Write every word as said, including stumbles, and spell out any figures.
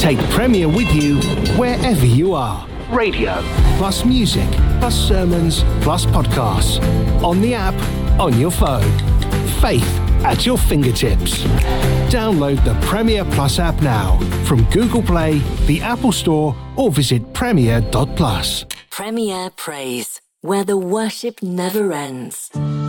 Take Premier with you wherever you are. Radio, plus music, plus sermons, plus podcasts. On the app, on your phone. Faith at your fingertips. Download the Premier Plus app now from Google Play, the Apple Store, or visit premier dot plus. Premier Praise, where the worship never ends.